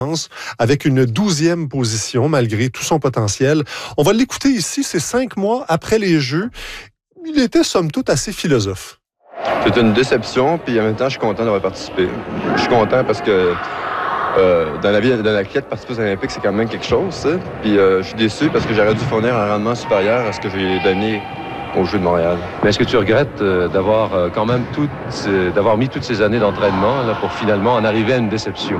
avec une 12e position malgré tout son potentiel. On va l'écouter ici, c'est 5 mois après les Jeux. Il était somme toute assez philosophe. C'est une déception, puis en même temps, je suis content d'avoir participé. Je suis content parce que dans la vie d'un athlète, participer aux Olympiques, c'est quand même quelque chose, ça. Puis je suis déçu parce que j'aurais dû fournir un rendement supérieur à ce que j'ai donné aux Jeux de Montréal. Mais est-ce que tu regrettes d'avoir quand même d'avoir mis toutes ces années d'entraînement là, pour finalement en arriver à une déception?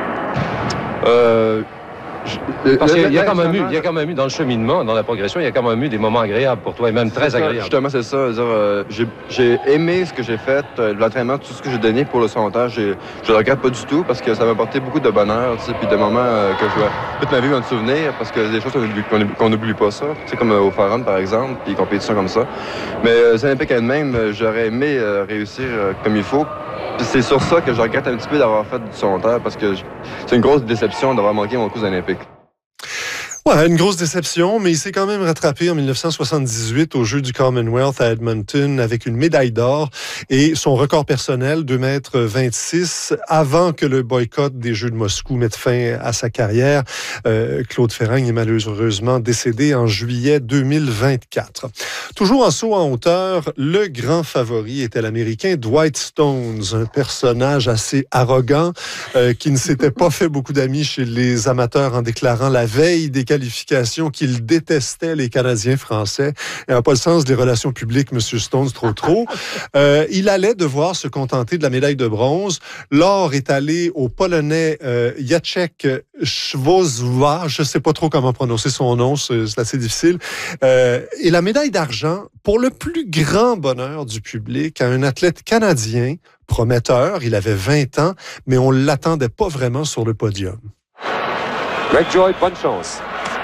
Parce qu'il y a quand même eu dans le cheminement, dans la progression, il y a quand même eu des moments agréables pour toi et même très agréables. Justement, c'est ça. J'ai aimé ce que j'ai fait, l'entraînement, tout ce que j'ai donné pour le sondage. Je le regrette pas du tout parce que ça m'a apporté beaucoup de bonheur, puis de moments que je vais toute ma vie me souvenir parce que c'est des choses qu'on n'oublie pas ça. Tu sais, comme au Forum, par exemple, puis compétitions comme ça. Mais les Olympiques elles-mêmes, j'aurais aimé réussir comme il faut. Puis c'est sur ça que je regrette un petit peu d'avoir fait du secondaire parce que c'est une grosse déception d'avoir manqué mon coup aux Olympiques. Ouais, une grosse déception, mais il s'est quand même rattrapé en 1978 aux Jeux du Commonwealth à Edmonton avec une médaille d'or et son record personnel, 2,26 m, avant que le boycott des Jeux de Moscou mette fin à sa carrière. Claude Ferragne est malheureusement décédé en juillet 2024. Toujours en saut en hauteur, le grand favori était l'Américain Dwight Stones, un personnage assez arrogant qui ne s'était pas fait beaucoup d'amis chez les amateurs en déclarant la veille des qualification qu'il détestait les Canadiens français. Il n'a pas le sens des relations publiques, M. Stones, trop. Il allait devoir se contenter de la médaille de bronze. L'or est allé au Polonais Jacek Chwozwa. Je ne sais pas trop comment prononcer son nom, c'est assez difficile. Et la médaille d'argent, pour le plus grand bonheur du public, à un athlète canadien prometteur. Il avait 20 ans, mais on ne l'attendait pas vraiment sur le podium. Greg Joy, bonne chance.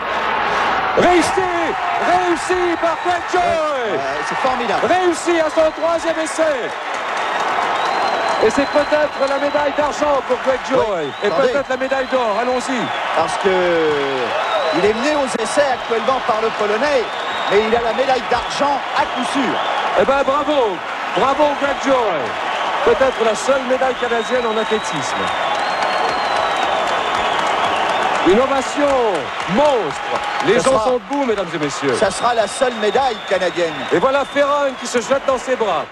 Réussi par Greg Joy. C'est formidable. Réussi à son 3e essai. Et c'est peut-être la médaille d'argent pour Greg Joy. Oui, et peut-être la médaille d'or. Allons-y. Parce que il est mené aux essais actuellement par le Polonais, mais il a la médaille d'argent à coup sûr. Eh bien, bravo. Bravo Greg Joy. Peut-être la seule médaille canadienne en athlétisme. Une ovation monstre. Les gens sont debout, mesdames et messieurs. Ça sera la seule médaille canadienne. Et voilà Ferragne qui se jette dans ses bras.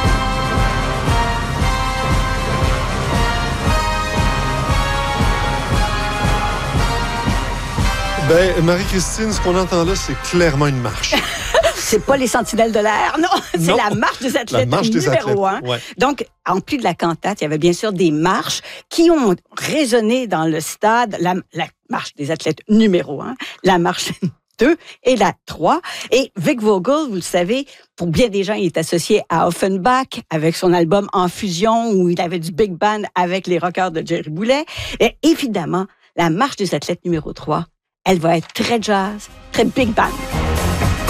Marie-Christine, ce qu'on entend là, c'est clairement une marche. C'est pas les sentinelles de l'air, non. C'est la marche des athlètes numéro 1. Ouais. Donc, en plus de la cantate, il y avait bien sûr des marches qui ont résonné dans le stade. La marche des athlètes numéro 1, la marche 2 et la 3. Et Vic Vogel, vous le savez, pour bien des gens, il est associé à Offenbach avec son album En Fusion où il avait du big band avec les rockers de Jerry Boulet. Et évidemment, la marche des athlètes numéro 3, elle va être très jazz, très big band.